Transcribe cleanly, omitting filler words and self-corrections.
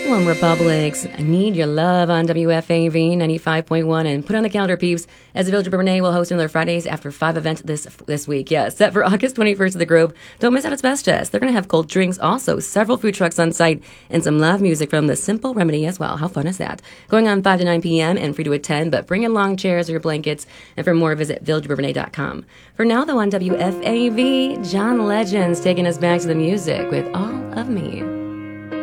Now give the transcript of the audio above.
One Republic's Need Your Love on WFAV 95.1. And put on the calendar, peeps, as the Village of Bourbonnais will host another Fridays After 5 event this week. Yeah, set for August 21st at the Grove. Don't miss out, it's Best Jazz. They're going to have cold drinks, also several food trucks on site, and some live music from The Simple Remedy as well. How fun is that? Going on 5 to 9 p.m. and free to attend, but bring in long chairs or your blankets. And for more, visit villagebourbonnais.com. For now, though, on WFAV, John Legend's taking us back to the music with All of Me.